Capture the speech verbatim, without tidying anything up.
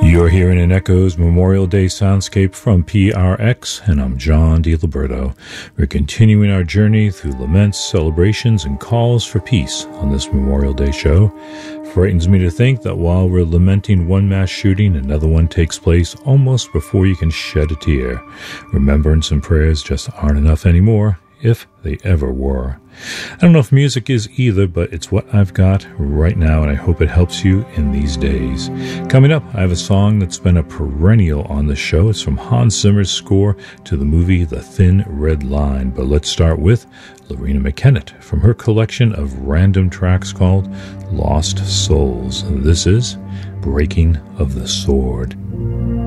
You're hearing an Echoes Memorial Day soundscape from P R X, and I'm John DiLiberto. We're continuing our journey through laments, celebrations, and calls for peace on this Memorial Day show. Frightens me to think that while we're lamenting one mass shooting, another one takes place almost before you can shed a tear. Remembrance and prayers just aren't enough anymore, if they ever were. I don't know if music is either, but it's what I've got right now, and I hope it helps you in these days. Coming up, I have a song that's been a perennial on the show. It's from Hans Zimmer's score to the movie The Thin Red Line. But let's start with Loreena McKennitt from her collection of random tracks called Lost Souls. This is Breaking of the Sword.